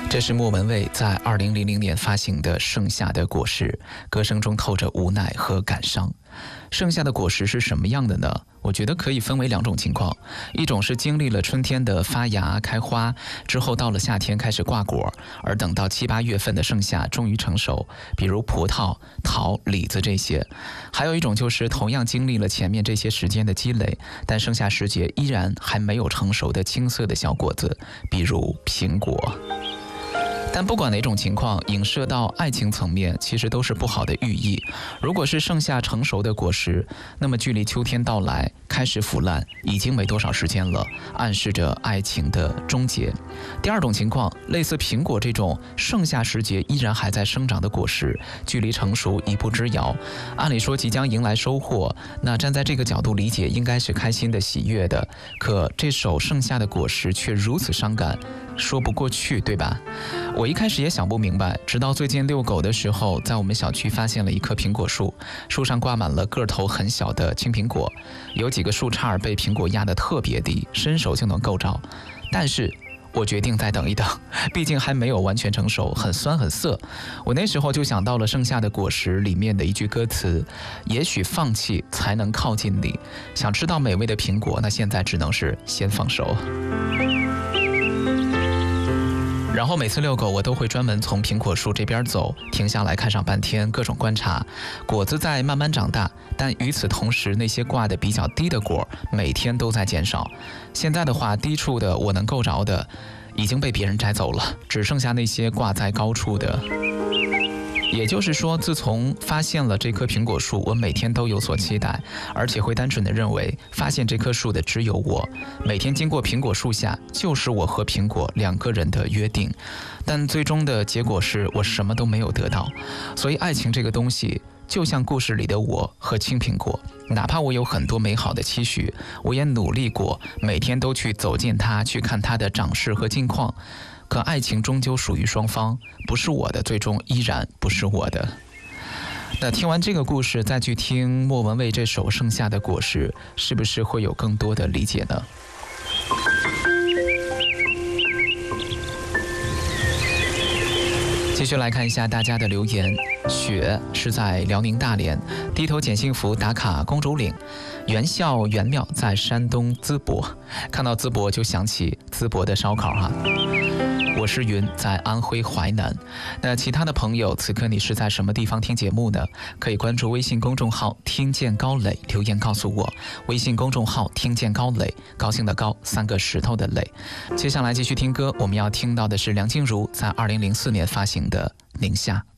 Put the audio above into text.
这是莫文蔚在2000年发行的《盛夏的果实》，歌声中透着无奈和感伤。盛夏的果实是什么样的呢？我觉得可以分为两种情况，一种是经历了春天的发芽开花之后，到了夏天开始挂果，而等到7、8月份的盛夏终于成熟，比如葡萄、桃、李子这些；还有一种就是同样经历了前面这些时间的积累，但盛夏时节依然还没有成熟的青涩的小果子，比如苹果。但不管哪种情况，影射到爱情层面，其实都是不好的寓意。如果是盛夏成熟的果实，那么距离秋天到来开始腐烂已经没多少时间了，暗示着爱情的终结。第二种情况，类似苹果这种盛夏时节依然还在生长的果实，距离成熟一步之遥，按理说即将迎来收获，那站在这个角度理解，应该是开心的、喜悦的。可这首盛夏的果实却如此伤感，说不过去，对吧？我一开始也想不明白，直到最近遛狗的时候，在我们小区发现了一棵苹果树，树上挂满了个头很小的青苹果，有几个树杈被苹果压得特别低，伸手就能够着。但是我决定再等一等，毕竟还没有完全成熟，很酸很涩。我那时候就想到了《盛夏的果实》里面的一句歌词：也许放弃才能靠近你，想吃到美味的苹果，那现在只能是先放手。然后每次遛狗，我都会专门从苹果树这边走，停下来看上半天，各种观察。果子在慢慢长大，但与此同时，那些挂得比较低的果每天都在减少。现在的话，低处的我能够着的已经被别人摘走了，只剩下那些挂在高处的。也就是说，自从发现了这棵苹果树，我每天都有所期待，而且会单纯的认为发现这棵树的只有我。每天经过苹果树下，就是我和苹果两个人的约定。但最终的结果是我什么都没有得到。所以爱情这个东西，就像故事里的我和青苹果，哪怕我有很多美好的期许，我也努力过，每天都去走近它，去看它的长势和近况。可爱情终究属于双方，不是我的，最终依然不是我的。那听完这个故事，再去听莫文蔚这首《盛夏的果实》，是不是会有更多的理解呢？继续来看一下大家的留言。雪是在辽宁大连，低头捡幸福打卡公主岭，元孝元庙在山东淄博。看到淄博就想起淄博的烧烤哈。我是云，在安徽淮南。那其他的朋友，此刻你是在什么地方听节目呢？可以关注微信公众号听见高磊，留言告诉我。微信公众号听见高磊，高兴的高，3个石头的磊。接下来继续听歌，我们要听到的是梁静茹在2004年发行的《宁夏》。